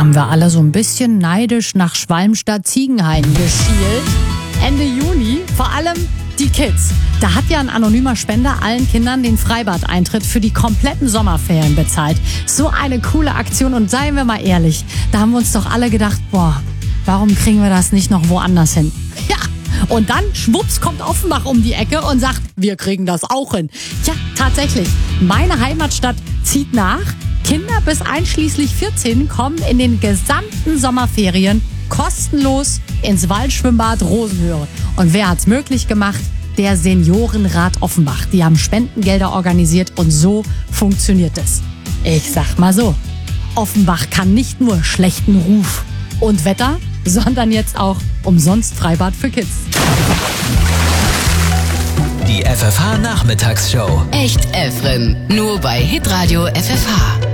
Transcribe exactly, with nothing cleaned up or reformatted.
haben wir alle so ein bisschen neidisch nach Schwalmstadt-Ziegenhain geschielt. Ende Juni, vor allem die Kids. Da hat ja ein anonymer Spender allen Kindern den Freibad-Eintritt für die kompletten Sommerferien bezahlt. So eine coole Aktion und seien wir mal ehrlich, da haben wir uns doch alle gedacht, boah, warum kriegen wir das nicht noch woanders hin? Ja, und dann, schwupps, kommt Offenbach um die Ecke und sagt, wir kriegen das auch hin. Ja, tatsächlich, meine Heimatstadt zieht nach. Kinder bis einschließlich vierzehn kommen in den gesamten Sommerferien kostenlos ins Waldschwimmbad Rosenhöhe. Und wer hat's möglich gemacht? Der Seniorenrat Offenbach. Die haben Spendengelder organisiert und so funktioniert es. Ich sag mal so, Offenbach kann nicht nur schlechten Ruf und Wetter, sondern jetzt auch umsonst Freibad für Kids. Die F F H-Nachmittagsshow. Echt Efren. Nur bei Hitradio F F H.